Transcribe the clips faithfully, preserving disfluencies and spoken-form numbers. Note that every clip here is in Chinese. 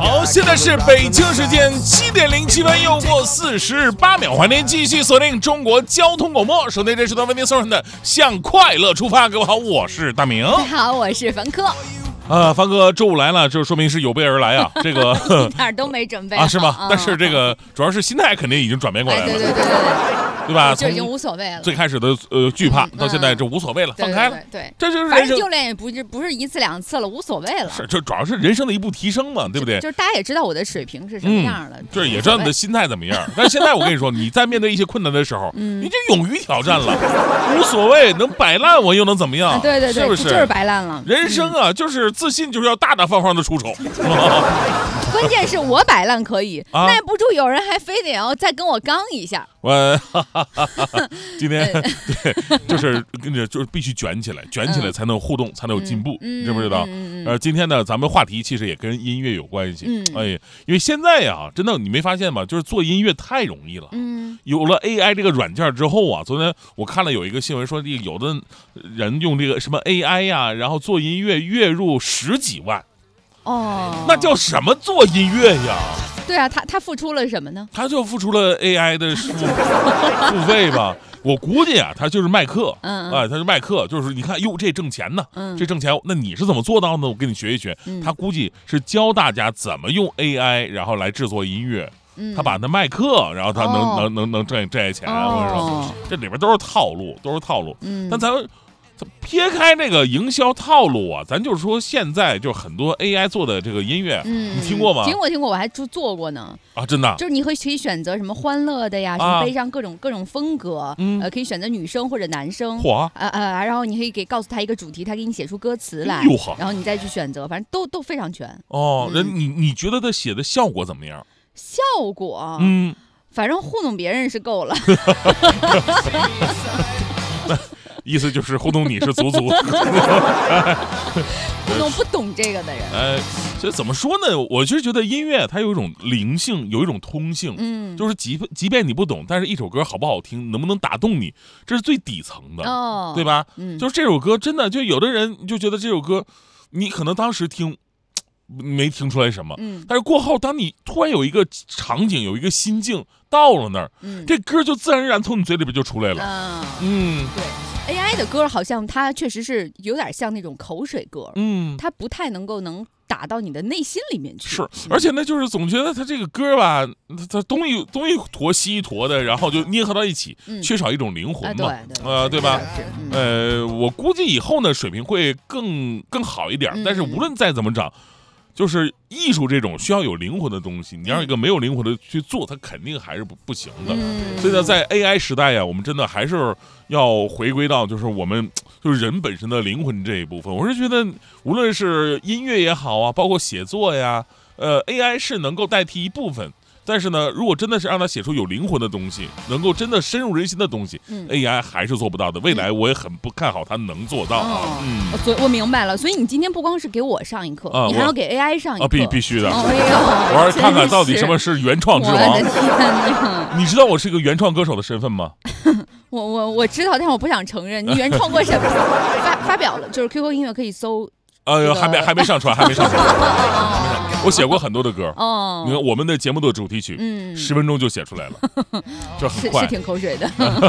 好，现在是北京时间七点零七分，又过四十八秒，欢迎您继续锁定中国交通广播，首先这是段为您送上的向快乐出发。各位好，我是大明。 大家好，我是凡科。 啊，凡哥周五来了，就说明是有备而来啊。这个一点都没准备啊，是吗？ 嗯、 但是这个主要是心态肯定已经转变过来了， 哎、对对对对对， 对吧？ 就已经无所谓了。 最开始的呃惧怕，到现在这无所谓了， 嗯、 放开了。 对，对对这就是反正丢脸也不是不是一次两次了，无所谓了。 是，这主要是人生的一步提升嘛，对不对？ 就是大家也知道我的水平是什么样的， 嗯、就是也知道你的心态怎么样。但是现在我跟你说，你在面对一些困难的时候，嗯、你就勇于挑战了，无所谓，能摆烂我又能怎么样？ 啊、对对对， 是不是？ 就是摆烂了。 人生啊，嗯、就是自信，就是要大大方方的出丑。 关键是我摆烂可以，啊、耐不住有人还非得要再跟我刚一下。 我哈哈哈哈今天对，就是跟着就是必须卷起来，卷起来才能互动，嗯、才能有进步， 嗯、 你知不知道？ 嗯嗯、 呃，今天呢，咱们话题其实也跟音乐有关系。 嗯， 哎，因为现在呀，真的你没发现吗？就是做音乐太容易了。嗯，有了 A I 这个软件之后啊，昨天我看了有一个新闻说，这个有的人用这个什么 A I 呀，然后做音乐月入十几万。 哦， 那叫什么做音乐呀？ 对啊，他他付出了什么呢？ 他就付出了 A I 的付付费吧。我估计啊，他就是卖课，嗯，哎，他是卖课，就是你看，哟，这挣钱呢，嗯，这挣钱，那你是怎么做到的？我跟你学一学。嗯、他估计是教大家怎么用 A I， 然后来制作音乐。嗯、他把那卖课，然后他能、哦、能能能挣挣钱。哦、我跟你说，这里边都是套路，都是套路。嗯，但咱们。撇开那个营销套路啊，咱就是说现在就很多 A I 做的这个音乐，嗯、你听过吗？ 听过听过，我还做做过呢。 啊，真的？ 就是你会可以选择什么欢乐的呀，什么悲伤，各种、啊、各种风格，嗯、呃，可以选择女生或者男生。 嚯！ 呃呃，然后你可以给告诉他一个主题，他给你写出歌词来，然后你再去选择，反正都都非常全。 哦，人、嗯、你你觉得他写的效果怎么样？ 效果， 嗯， 反正糊弄别人是够了。 意思就是糊弄你是足足，糊弄不懂这个的人。 哎，这怎么说呢？我就觉得音乐它有一种灵性，有一种通性，嗯，就是即即便你不懂，但是一首歌好不好听，能不能打动你，这是最底层的，哦，对吧？嗯，就是这首歌真的，就有的人就觉得这首歌，你可能当时听没听出来什么，嗯，但是过后，当你突然有一个场景，有一个心境到了那儿，嗯，这歌就自然而然从你嘴里边就出来了，啊、嗯， 对。A I 的歌好像它确实是有点像那种口水歌，嗯，它不太能够能打到你的内心里面去。 是，而且呢，就是总觉得它这个歌吧，它东一东一坨西一坨的，然后就捏合到一起，嗯、缺少一种灵魂嘛， 啊、对对呃，对吧？ 嗯、 呃，我估计以后呢，水平会更更好一点，嗯、但是无论再怎么涨。就是艺术这种需要有灵魂的东西，你让一个没有灵魂的去做，它肯定还是不不行的。嗯、所以呢，在 A I 时代呀，我们真的还是要回归到就是我们就是人本身的灵魂这一部分。我是觉得，无论是音乐也好啊，包括写作呀，呃 ，A I 是能够代替一部分。但是呢，如果真的是让他写出有灵魂的东西，能够真的深入人心的东西，嗯、A I 还是做不到的。未来我也很不看好他能做到啊。哦、 嗯，所以我明白了。所以你今天不光是给我上一课，啊、你还要给 A I 上一课。 啊，必必须的。 哦、哎呦， 我要看看到底什么是原创之王。 我的天哪！ 你知道我是一个原创歌手的身份吗？ 我我我知道，但是我不想承认。你原创过什么？发发表了，就是 Q Q 音乐可以搜。 哎呦，还没还没上传，还没上传。我写过很多的歌哦，你看我们的节目的主题曲，嗯，十分钟就写出来了，这很快， 是挺口水的。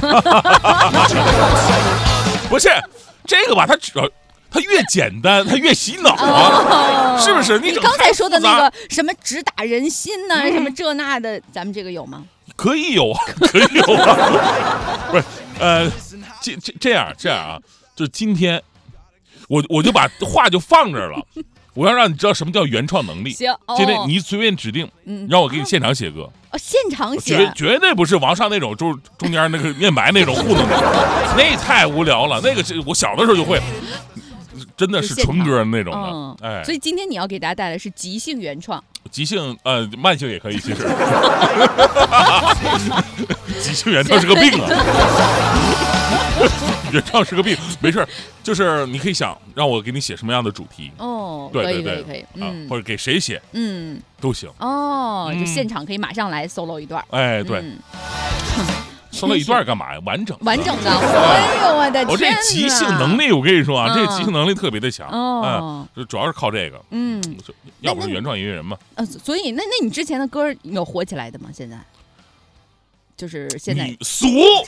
不是这个吧？它只要它越简单，它越洗脑啊，是不是？ 你刚才说的那个什么直打人心呢？什么这那的，咱们这个有吗？ 可以有啊，可以有啊。不是，呃，这这这样这样啊，就今天。我我就把话就放这儿了，我要让你知道什么叫原创能力。 行，哦、 今天你随便指定，嗯，让我给你现场写歌。 哦，现场写， 绝绝对不是王上那种，就中间那个面白那种糊弄的，那太无聊了。那个是我小的时候就会，真的是纯歌那种的。嗯、哎， 所以今天你要给大家带来的是即兴原创。 即兴呃慢性也可以，其实。即兴原创是个病啊。原创是个病，没事，就是你可以想让我给你写什么样的主题哦， 对对对， 可以可以， 嗯、啊，或者给谁写，嗯，都行哦，就现场可以马上来 solo 一段， 哎，对。 嗯说了一段干嘛呀？完整完整的，哎呦我的天！ 我这即兴能力，我跟你说啊， 嗯、 这即兴能力特别的强， 哦， 嗯，主要是靠这个， 嗯， 要不是原创音乐人嘛。 呃，所以那那你之前的歌有火起来的吗？现在就是现在俗。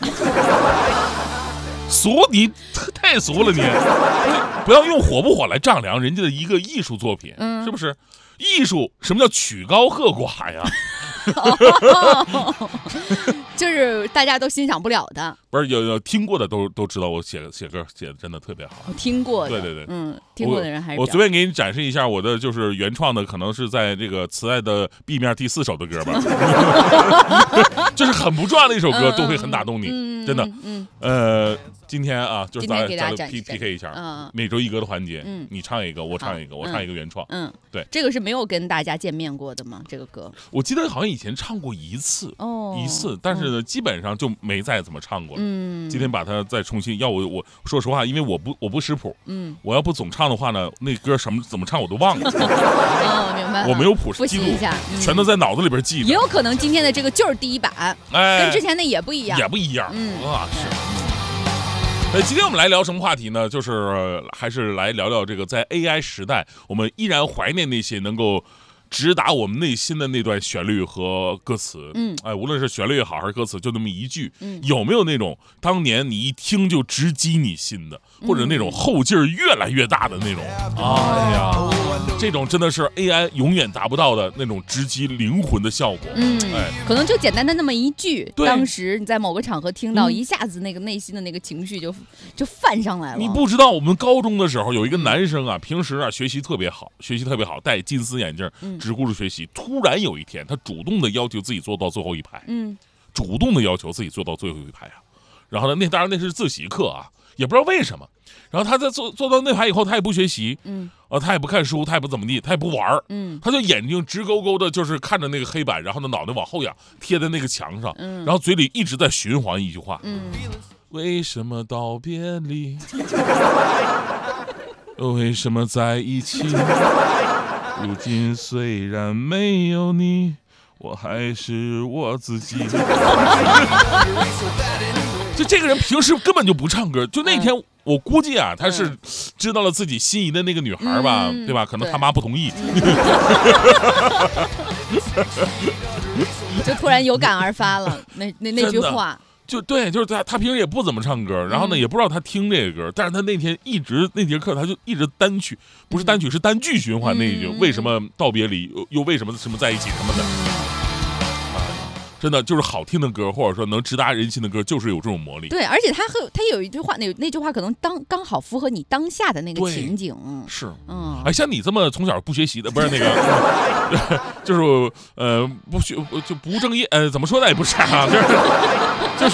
俗，你太俗了你！不要用火不火来丈量人家的一个艺术作品，嗯、是不是？艺术什么叫曲高和寡呀？ 哦、就是大家都欣赏不了的。 不是有有听过的都都知道，我写写歌写的真的特别好。 我听过的， 对对对， 嗯，听过的人还是我。我随便给你展示一下我的就是原创的，可能是在这个《慈爱的 B 面》第四首的歌吧，就是很不重要的一首歌，嗯、都会很打动你，嗯、真的。嗯，呃。今天啊，就是咱咱 P P K 一下，嗯，每周一歌的环节，嗯，你唱一个，我唱一个，我唱一个原创， 嗯， 对， 这个是没有跟大家见面过的吗？这个歌， 我记得好像以前唱过一次，哦，一次，但是呢，基本上就没再怎么唱过了。嗯，今天把它再重新，要我我说实话，因为我不我不识谱，嗯，我要不总唱的话呢，那歌什么怎么唱我都忘了。 哦，明白。 我没有谱记录一下， 全都在脑子里边记的。 也有可能今天的这个就是第一版，哎，跟之前的也不一样， 也不一样，嗯啊是。呃，今天我们来聊什么话题呢？就是、呃、还是来聊聊这个在 A I 时代，我们依然怀念那些能够直达我们内心的那段旋律和歌词。嗯，哎，无论是旋律也好，还是歌词，就那么一句，嗯，有没有那种当年你一听就直击你心的，或者那种后劲儿越来越大的那种？哎呀，这种真的是 A I 永远达不到的那种直击灵魂的效果。嗯，哎， 可能就简单的那么一句，当时你在某个场合听到，嗯、一下子那个内心的那个情绪就就泛上来了。 你不知道，我们高中的时候有一个男生啊，平时啊学习特别好，学习特别好，戴金丝眼镜，嗯、只顾着学习。突然有一天，他主动的要求自己坐到最后一排，嗯，主动的要求自己坐到最后一排啊。然后呢，那当然那是自习课啊，也不知道为什么。然后他在坐坐到那排以后，他也不学习，嗯，啊，他也不看书，他也不怎么地，他也不玩，嗯，他就眼睛直勾勾的，就是看着那个黑板，然后呢脑袋往后仰，贴在那个墙上，嗯，然后嘴里一直在循环一句话，嗯，为什么道别离？为什么在一起？如今虽然没有你，我还是我自己。就这个人平时根本就不唱歌，就那天我估计啊，他是知道了自己心仪的那个女孩吧，嗯、对吧？可能他妈不同意， 就突然有感而发了，那那那句话。 就对，就是他，他平时也不怎么唱歌，然后呢，也不知道他听这个歌，但是他那天一直那节课，他就一直单曲，不是单曲，是单句循环那一句，为什么道别离，又为什么什么在一起什么的，啊，真的就是好听的歌，或者说能直达人心的歌，就是有这种魔力。 对，而且他和他有一句话，那那句话可能当刚好符合你当下的那个情景。 是，嗯，哎，像你这么从小不学习的，不是那个，就是呃不学就不务正业，呃，怎么说呢，也不是啊，就是。就是，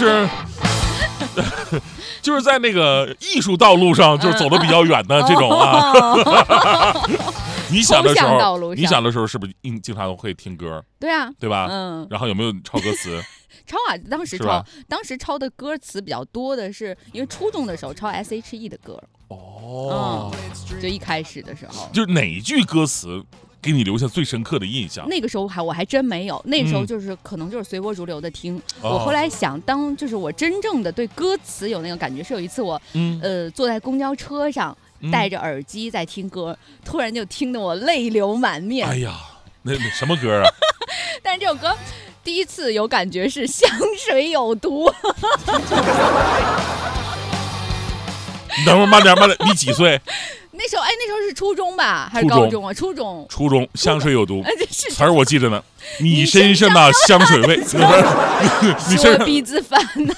就是在那个艺术道路上，就是走的比较远的这种啊。你小的时候，你小的时候是不是经经常会听歌？ 对啊， 对吧？嗯。然后有没有抄歌词？ 抄啊，当时抄，当时抄的歌词比较多的是，因为初中的时候抄 S H E 的歌。哦、嗯。就一开始的时候， 就是哪一句歌词给你留下最深刻的印象？ 那个时候还我还真没有，那时候就是、嗯、可能就是随波逐流的听。哦、我后来想，当就是我真正的对歌词有那个感觉，是有一次我、嗯、呃坐在公交车上，戴着耳机在听歌，嗯、突然就听得我泪流满面。 哎呀，那那什么歌啊？ 但是这首歌第一次有感觉是香水有毒。 你等会儿慢点慢点，你几岁？ 那时候，哎，那时候是初中吧，还是高中啊？初中， 初中，香水有毒，词儿我记着呢。你身上的香水味， 你是我鼻子烦呢。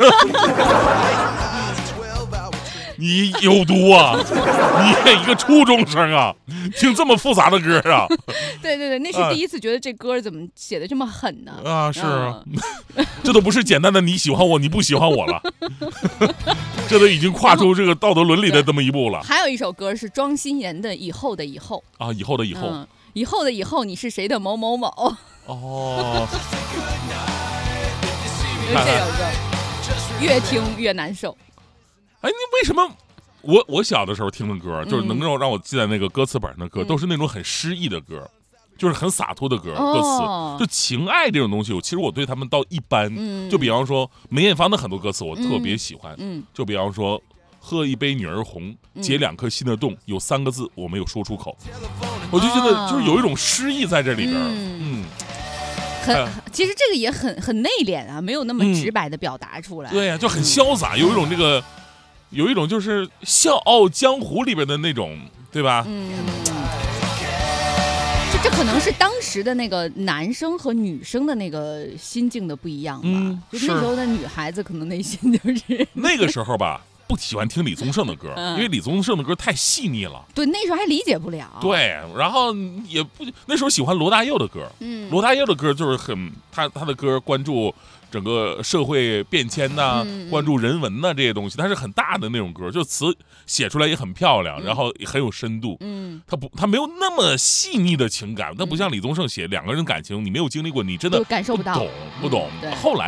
你有毒啊！你一个初中生啊，听这么复杂的歌啊？ 对对对，那是第一次觉得这歌怎么写的这么狠呢？ 啊，是啊，嗯、这都不是简单的你喜欢我，你不喜欢我了，这都已经跨出这个道德伦理的这么一步了。 还有一首歌是庄心妍的《以后的以后》 啊，以后的以后， 嗯、以后的以后，你是谁的某某某？ 哦， 这首歌越听越难受。 哎，你为什么？我我小的时候听的歌，就是能够让我记在那个歌词本上的歌，嗯、都是那种很诗意的歌。 就是很洒脱的歌，歌哦、 词就情爱这种东西，我其实我对他们倒一般。嗯、就比方说梅艳芳的很多歌词我特别喜欢，嗯，就比方说喝一杯女儿红，解两颗心的洞，有三个字我没有说出口，我就觉得就是有一种诗意在这里边，嗯。嗯很，其实这个也很很内敛啊，没有那么直白的表达出来。 嗯、对呀、啊，就很潇洒，有一种这个，有一种就是《笑傲江湖》里边的那种，对吧？嗯。 这这可能是当时的那个男生和女生的那个心境的不一样吧。嗯、就那时候的女孩子可能内心就是那个时候吧。不喜欢听李宗盛的歌，嗯、因为李宗盛的歌太细腻了。 对，那时候还理解不了。 对，然后也不那时候喜欢罗大佑的歌。嗯，罗大佑的歌就是很他他的歌关注整个社会变迁呐、啊，嗯、关注人文呐、啊、这些东西，它是很大的那种歌，就词写出来也很漂亮，嗯、然后也很有深度。嗯，他不他没有那么细腻的情感，他不像李宗盛写两个人感情，你没有经历过，你真的感受不到， 懂不懂？ 嗯、 后来。